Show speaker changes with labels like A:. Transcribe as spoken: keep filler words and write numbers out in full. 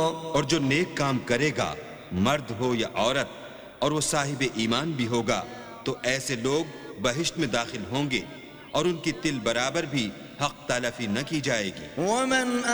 A: और जो नेक काम करेगा, मर्द हो या औरत, और वो साहिब ईमान भी होगा, तो ऐसे लोग बहिश्त में दाखिल होंगे और उनकी तिल बराबर भी हक तलफी न की जाएगी।